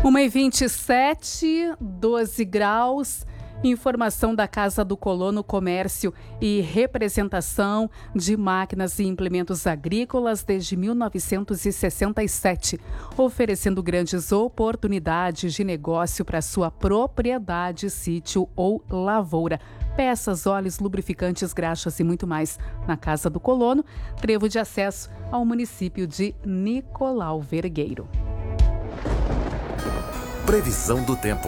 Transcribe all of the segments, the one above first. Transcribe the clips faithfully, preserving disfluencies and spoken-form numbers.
uma e vinte e sete, doze graus. Informação da Casa do Colono, Comércio e Representação de Máquinas e Implementos Agrícolas desde mil novecentos e sessenta e sete, oferecendo grandes oportunidades de negócio para sua propriedade, sítio ou lavoura. Peças, óleos, lubrificantes, graxas e muito mais. Na Casa do Colono, trevo de acesso ao município de Nicolau Vergueiro. Previsão do tempo.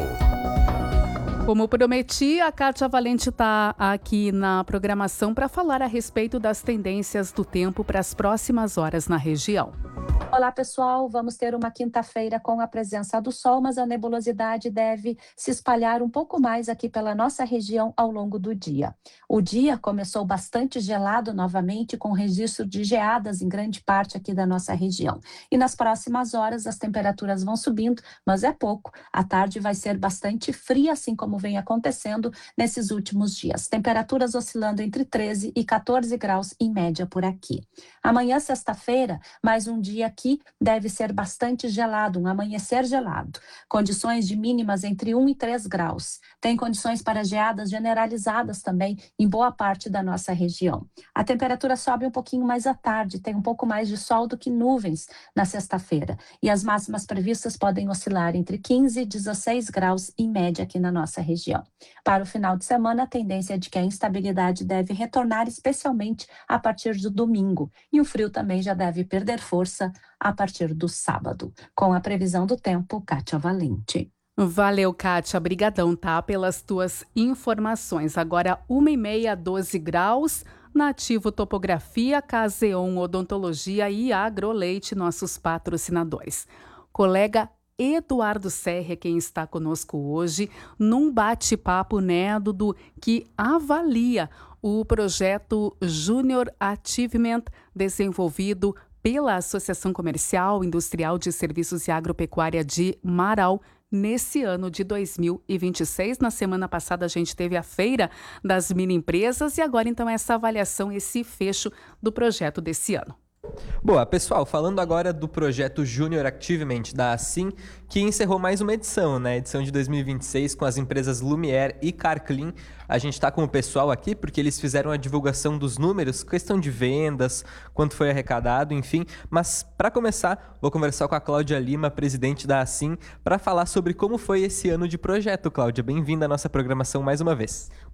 Como prometi, a Kátia Valente está aqui na programação para falar a respeito das tendências do tempo para as próximas horas na região. Olá, pessoal. Vamos ter uma quinta-feira com a presença do sol, mas a nebulosidade deve se espalhar um pouco mais aqui pela nossa região ao longo do dia. O dia começou bastante gelado novamente, com registro de geadas em grande parte aqui da nossa região. E nas próximas horas as temperaturas vão subindo, mas é pouco. A tarde vai ser bastante fria, assim como vem acontecendo nesses últimos dias. Temperaturas oscilando entre treze e quatorze graus em média por aqui. Amanhã, sexta-feira, mais um dia aqui deve ser bastante gelado, um amanhecer gelado. Condições de mínimas entre um e três graus. Tem condições para geadas generalizadas também em boa parte da nossa região. A temperatura sobe um pouquinho mais à tarde, tem um pouco mais de sol do que nuvens na sexta-feira. E as máximas previstas podem oscilar entre quinze e dezesseis graus em média aqui na nossa região. Para o final de semana, a tendência é de que a instabilidade deve retornar, especialmente a partir do domingo. E o frio também já deve perder força a partir do sábado. Com a previsão do tempo, Kátia Valente. Valeu, Kátia. Brigadão, tá? Pelas tuas informações. Agora, uma e meia, doze graus. Nativo Topografia, Caseon Odontologia e Agroleite, nossos patrocinadores. Colega Eduardo Serra, quem está conosco hoje, num bate-papo, né, Dudu, que avalia o projeto Junior Achievement, desenvolvido pela Associação Comercial, Industrial de Serviços e Agropecuária de Marau, nesse ano de dois mil e vinte e seis. Na semana passada a gente teve a Feira das Mini Empresas e agora então essa avaliação, esse fecho do projeto desse ano. Boa, pessoal, falando agora do projeto Junior Achievement da Assim, que encerrou mais uma edição, né? Edição de dois mil e vinte e seis com as empresas Lumière e Carclean. A gente está com o pessoal aqui porque eles fizeram a divulgação dos números, questão de vendas, quanto foi arrecadado, enfim. Mas para começar, vou conversar com a Cláudia Lima, presidente da Assim, para falar sobre como foi esse ano de projeto. Cláudia, bem-vinda à nossa programação mais uma vez.